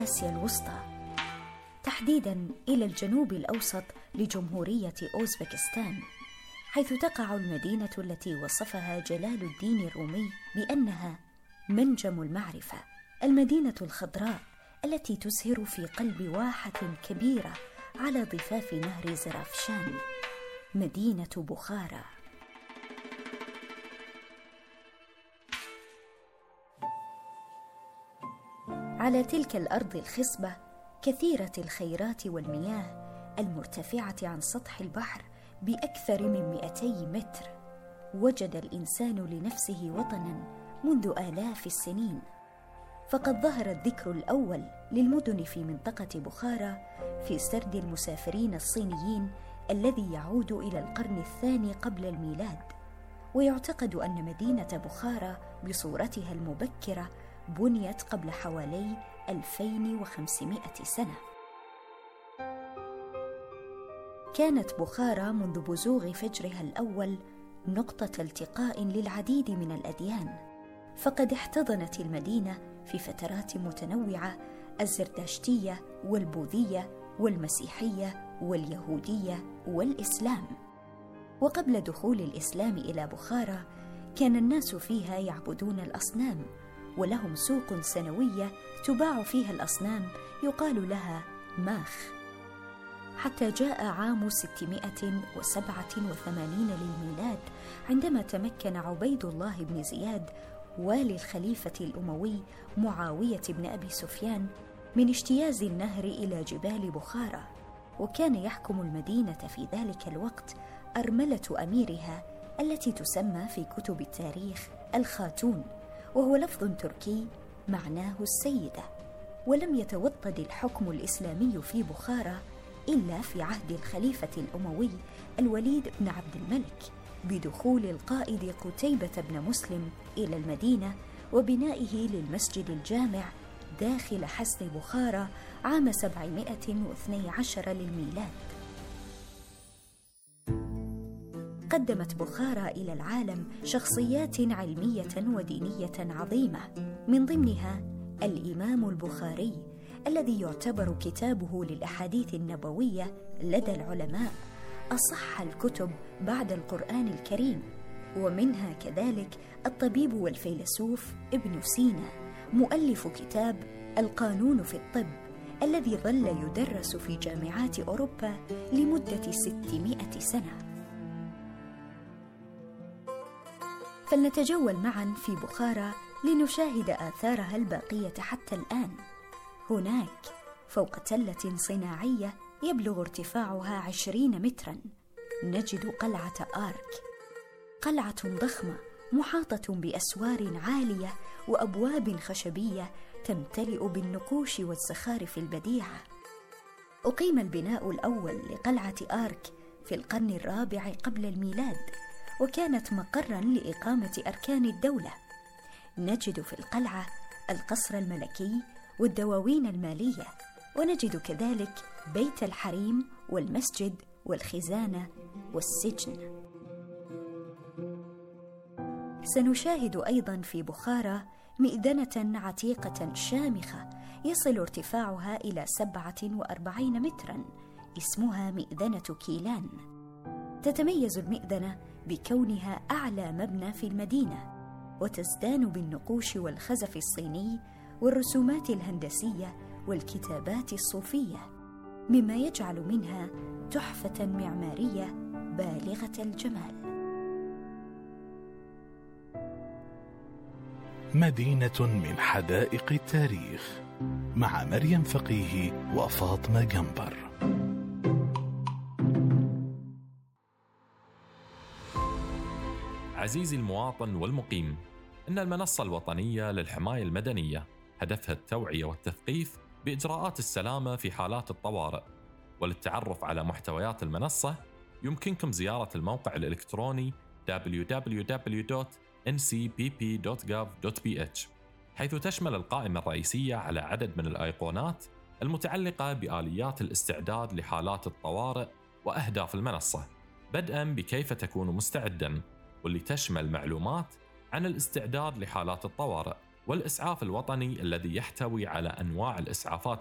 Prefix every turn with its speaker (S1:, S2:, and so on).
S1: آسيا الوسطى، تحديداً إلى الجنوب الأوسط لجمهورية أوزبكستان، حيث تقع المدينة التي وصفها جلال الدين الرومي بأنها منجم المعرفة، المدينة الخضراء التي تزهر في قلب واحة كبيرة على ضفاف نهر زرافشان، مدينة بخارى. على تلك الأرض الخصبة كثيرة الخيرات والمياه المرتفعة عن سطح البحر بأكثر من 200 متر، وجد الإنسان لنفسه وطناً منذ آلاف السنين. فقد ظهر الذكر الأول للمدن في منطقة بخارى في سرد المسافرين الصينيين الذي يعود إلى القرن الثاني قبل الميلاد، ويعتقد أن مدينة بخارى بصورتها المبكرة بنيت قبل حوالي 2500 سنة. كانت بخارى منذ بزوغ فجرها الأول نقطة التقاء للعديد من الأديان، فقد احتضنت المدينة في فترات متنوعة الزردشتية والبوذية والمسيحية واليهودية والإسلام. وقبل دخول الإسلام إلى بخارى كان الناس فيها يعبدون الأصنام، ولهم سوق سنوية تباع فيها الأصنام يقال لها ماخ، حتى جاء عام 687 للميلاد عندما تمكن عبيد الله بن زياد والي الخليفة الأموي معاوية بن أبي سفيان من اجتياز النهر إلى جبال بخارى. وكان يحكم المدينة في ذلك الوقت أرملة أميرها التي تسمى في كتب التاريخ الخاتون، وهو لفظ تركي معناه السيدة. ولم يتوطد الحكم الإسلامي في بخارى إلا في عهد الخليفة الأموي الوليد بن عبد الملك، بدخول القائد قتيبة بن مسلم إلى المدينة وبنائه للمسجد الجامع داخل حصن بخارى عام 712 للميلاد. قدمت بخارى إلى العالم شخصيات علمية ودينية عظيمة، من ضمنها الإمام البخاري الذي يعتبر كتابه للأحاديث النبوية لدى العلماء أصح الكتب بعد القرآن الكريم، ومنها كذلك الطبيب والفيلسوف ابن سينا مؤلف كتاب القانون في الطب الذي ظل يدرس في جامعات أوروبا لمدة 600 سنة. فلنتجول معا في بخارى لنشاهد آثارها الباقية حتى الآن. هناك فوق تلة صناعية يبلغ ارتفاعها 20 مترا نجد قلعة آرك، قلعة ضخمة محاطة بأسوار عالية وأبواب خشبية تمتلئ بالنقوش والزخارف البديعة. أقيم البناء الأول لقلعة آرك في القرن الرابع قبل الميلاد، وكانت مقرا لإقامة أركان الدولة. نجد في القلعة القصر الملكي والدواوين المالية، ونجد كذلك بيت الحريم والمسجد والخزانة والسجن. سنشاهد أيضا في بخارى مئذنة عتيقة شامخة يصل ارتفاعها إلى 47 مترا، اسمها مئذنة كيلان. تتميز المئذنة بكونها أعلى مبنى في المدينة، وتزدان بالنقوش والخزف الصيني والرسومات الهندسية والكتابات الصوفية، مما يجعل منها تحفة معمارية بالغة الجمال.
S2: مدينة من حدائق التاريخ مع مريم فقيه وفاطمة جنبر.
S3: عزيزي المواطن والمقيم، إن المنصة الوطنية للحماية المدنية هدفها التوعية والتثقيف بإجراءات السلامة في حالات الطوارئ. وللتعرف على محتويات المنصة يمكنكم زيارة الموقع الإلكتروني www.ncpp.gov.bh، حيث تشمل القائمة الرئيسية على عدد من الأيقونات المتعلقة بآليات الاستعداد لحالات الطوارئ وأهداف المنصة، بدءاً بكيف تكون مستعداً، واللي تشمل معلومات عن الاستعداد لحالات الطوارئ والإسعاف الوطني الذي يحتوي على أنواع الإسعافات